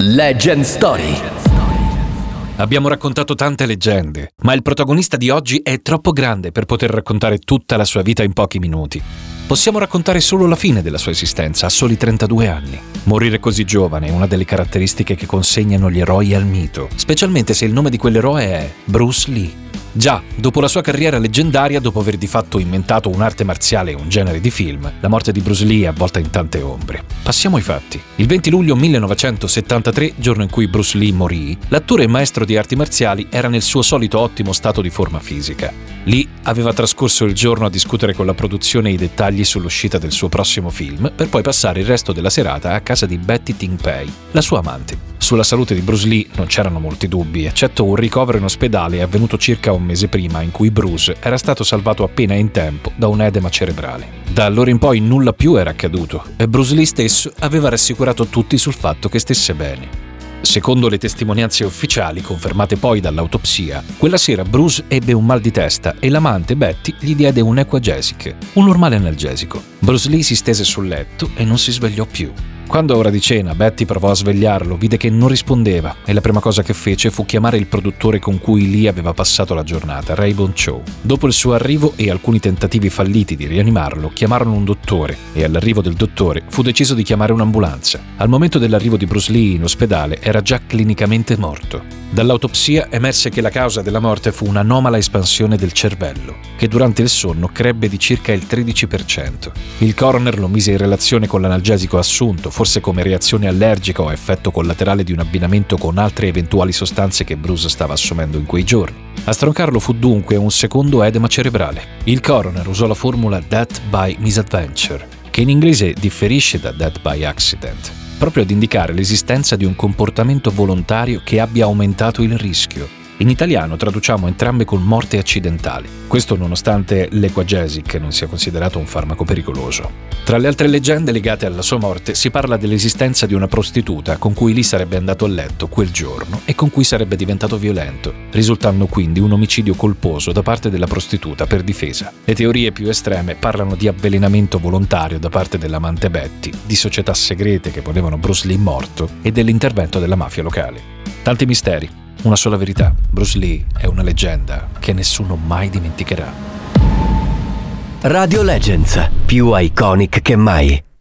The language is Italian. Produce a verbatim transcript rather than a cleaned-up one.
Legend Story. Abbiamo raccontato tante leggende, ma il protagonista di oggi è troppo grande per poter raccontare tutta la sua vita in pochi minuti. Possiamo raccontare solo la fine della sua esistenza, a soli trentadue anni. Morire così giovane è una delle caratteristiche che consegnano gli eroi al mito, specialmente se il nome di quell'eroe è Bruce Lee. Già, dopo la sua carriera leggendaria, dopo aver di fatto inventato un'arte marziale e un genere di film, la morte di Bruce Lee è avvolta in tante ombre. Passiamo ai fatti. Il venti luglio millenovecentosettantatré, giorno in cui Bruce Lee morì, l'attore e maestro di arti marziali era nel suo solito ottimo stato di forma fisica. Lee aveva trascorso il giorno a discutere con la produzione i dettagli sull'uscita del suo prossimo film, per poi passare il resto della serata a casa di Betty Ting-pei, la sua amante. Sulla salute di Bruce Lee non c'erano molti dubbi, eccetto un ricovero in ospedale avvenuto circa un mese prima, in cui Bruce era stato salvato appena in tempo da un edema cerebrale. Da allora in poi nulla più era accaduto e Bruce Lee stesso aveva rassicurato tutti sul fatto che stesse bene. Secondo le testimonianze ufficiali, confermate poi dall'autopsia, quella sera Bruce ebbe un mal di testa e l'amante Betty gli diede un Equagesic, un normale analgesico. Bruce Lee si stese sul letto e non si svegliò più. Quando a ora di cena Betty provò a svegliarlo, vide che non rispondeva e la prima cosa che fece fu chiamare il produttore con cui Lee aveva passato la giornata, Raybon Chow. Dopo il suo arrivo e alcuni tentativi falliti di rianimarlo, chiamarono un dottore e all'arrivo del dottore fu deciso di chiamare un'ambulanza. Al momento dell'arrivo di Bruce Lee in ospedale era già clinicamente morto. Dall'autopsia emerse che la causa della morte fu un'anomala espansione del cervello, che durante il sonno crebbe di circa il tredici per cento. Il coroner lo mise in relazione con l'analgesico assunto, forse come reazione allergica o effetto collaterale di un abbinamento con altre eventuali sostanze che Bruce stava assumendo in quei giorni. A stroncarlo fu dunque un secondo edema cerebrale. Il coroner usò la formula death by misadventure, che in inglese differisce da death by accident, proprio ad indicare l'esistenza di un comportamento volontario che abbia aumentato il rischio. In italiano traduciamo entrambe con morte accidentale, questo nonostante l'Equagesic non sia considerato un farmaco pericoloso. Tra le altre leggende legate alla sua morte si parla dell'esistenza di una prostituta con cui Lee sarebbe andato a letto quel giorno e con cui sarebbe diventato violento, risultando quindi un omicidio colposo da parte della prostituta per difesa. Le teorie più estreme parlano di avvelenamento volontario da parte dell'amante Betty, di società segrete che volevano Bruce Lee morto e dell'intervento della mafia locale. Tanti misteri. Una sola verità, Bruce Lee è una leggenda che nessuno mai dimenticherà. Radio Legends, più iconic che mai.